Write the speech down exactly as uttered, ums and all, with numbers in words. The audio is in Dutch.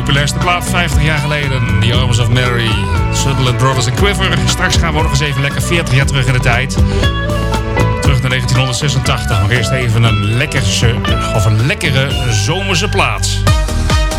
populairste plaat vijftig jaar geleden. The Arms of Mary, Sutherland Brothers en Quiver. Straks gaan we nog eens even lekker veertig jaar terug in de tijd. Terug naar negentien zesentachtig. Maar eerst even een lekkerse, of een lekkere zomerse plaat.